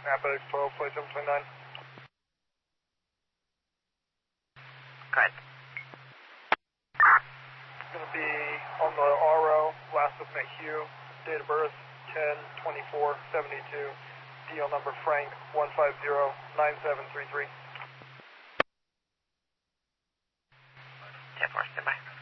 Napa 12, flight 729. Correct. It's going to be on the RO, last of Hugh, date of birth 10/24/72, DL number Frank 1509733. 10-4, standby.